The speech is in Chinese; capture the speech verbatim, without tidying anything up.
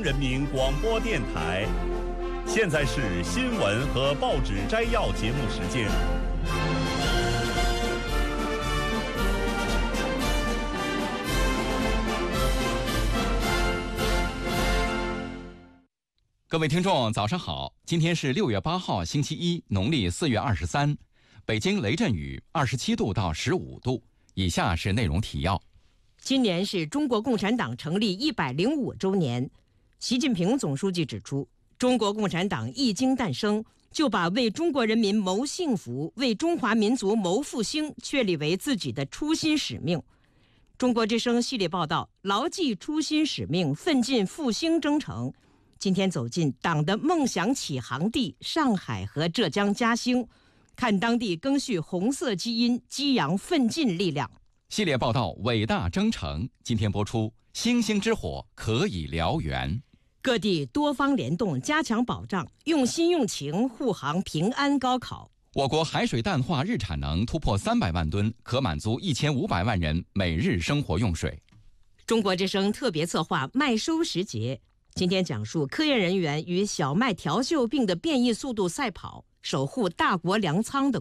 人民广播电台，现在是新闻和报纸摘要节目时间。 各位听众，早上好！今天是六月八号，星期一，农历四月二十三。北京雷阵雨，二十七度到十五度。以下是内容提要： 今年是中国共产党成立一百零五周年。习近平总书记指出，中国共产党一经诞生，就把为中国人民谋幸福、为中华民族谋复兴确立为自己的初心使命。中国之声系列报道，牢记初心使命，奋进复兴征程。今天走进党的梦想起航地上海和浙江嘉兴，看当地赓续红色基因，激扬奋进力量。 系列报道伟大征程，今天播出星星之火可以燎原。 各地多方联动，加强保障，用心用情护航平安高考。 我国海水淡化日产能突破三百万吨，可满足一千五百万人每日生活用水。 中国之声特别策划麦收时节，今天讲述科研人员与小麦调锈病的变异速度赛跑，守护大国粮仓的